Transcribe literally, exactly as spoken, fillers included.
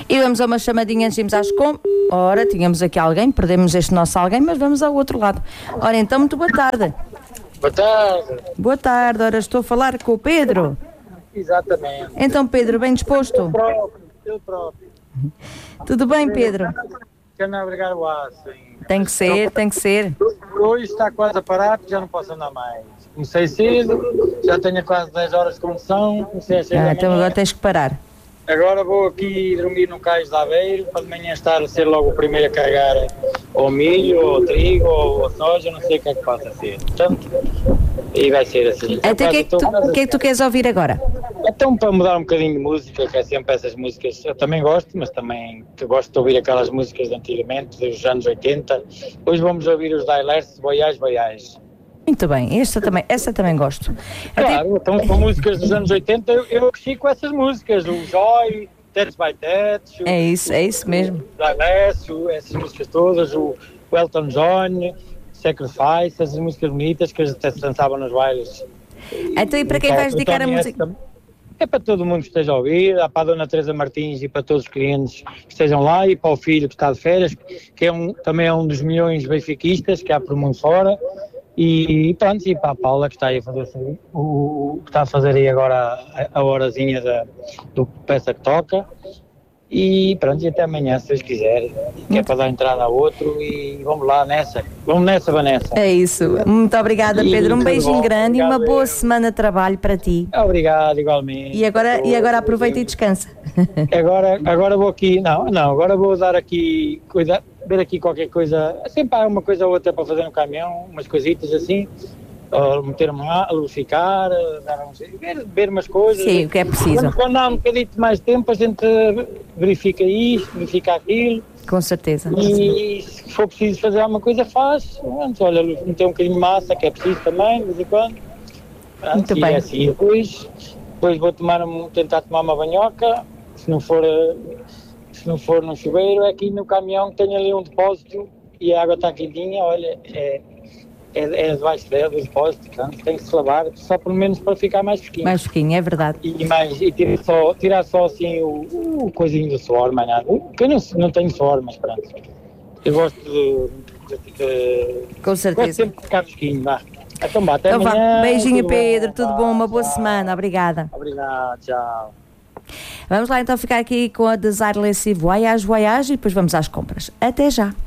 E vamos a uma chamadinha antes de irmos às compras. Ora, tínhamos aqui alguém, perdemos este nosso alguém, mas vamos ao outro lado. Ora, então, muito boa tarde. Boa tarde. Boa tarde, ora, estou a falar com o Pedro. Exatamente. Então, Pedro, bem disposto? Eu próprio, eu próprio. Tudo bem, Pedro? Quero navegar o aço. Tem que ser, tem que ser. Hoje está quase a parar, porque já não posso andar mais. Comecei cedo, já tenho quase dez horas de condução, comecei a Ah, então agora tens que parar. Agora vou aqui dormir no cais de Aveiro, para de manhã estar a ser logo o primeiro a carregar ou milho, ou trigo, ou soja, não sei o que é que passa a ser. Portanto, e vai ser assim. Então o que, é que, tu, que é que tu queres ouvir agora? Então, para mudar um bocadinho de música, que é sempre essas músicas, eu também gosto, mas também gosto de ouvir aquelas músicas de antigamente, dos anos oitenta. Hoje vamos ouvir os Dailers, Voyage, Voyage. Muito bem, esta também, essa também gosto. Claro, Até... então com músicas dos anos oitenta, eu, eu cresci com essas músicas, o Joy, Touch by Touch, é isso, é isso mesmo. O Dailers, essas músicas todas, o, o Elton John, Sacrifice, essas músicas bonitas que até se dançavam nos bailes. Então e para quem vais dedicar a música? É para todo mundo que esteja a ouvir, para a Dona Teresa Martins e para todos os clientes que estejam lá e para o filho que está de férias, que é um, também é um dos milhões benfiquistas que há por mundo fora. E pronto, e para a Paula que está aí a fazer assim, o, o que está a fazer aí agora a, a horazinha da, do peça que toca. E pronto, e até amanhã, se Deus quiser, que é para dar entrada a outro e vamos lá nessa. Vamos nessa, Vanessa. É isso. Muito obrigada, Pedro. Um beijinho grande e uma boa semana de trabalho para ti. Obrigado, igualmente. E agora, e agora aproveita e descansa. Agora, agora vou aqui, não, não, agora vou dar aqui, cuidar, ver aqui qualquer coisa, sempre há uma coisa ou outra para fazer no caminhão, umas coisitas assim, meter-me lá, lubrificar, dar uns, ver, ver umas coisas. Sim, o que é preciso. Quando, quando há um bocadinho mais tempo, a gente verifica isto, verifica aquilo. Com certeza. E se for preciso fazer alguma coisa, faz. Antes, olha, meter um bocadinho de massa, que é preciso também, de vez em quando. Antes, Muito bem. É assim. Depois, depois vou tomar, tentar tomar uma banhoca, se não for, se não for no chuveiro, é aqui no caminhão que tem ali um depósito e a água está quentinha, olha, é, é, é debaixo dela, do depósito, portanto, tem que se lavar, só pelo menos para ficar mais fresquinho. Mais fresquinho, é verdade. E, mais, e tirar, só, tirar só assim o, o coisinho do suor, mais nada. Eu não, não tenho suor, mas pronto. Eu gosto de... de, de Com certeza. Gosto sempre de ficar fresquinho, vá. Então vá, até Então, amanhã. vá. Beijinho, tudo Pedro, bom, tudo vá, bom, uma boa tchau. semana, obrigada. Obrigado, tchau. Vamos lá então ficar aqui com a Desireless Voyage Voyage e depois vamos às compras. Até já!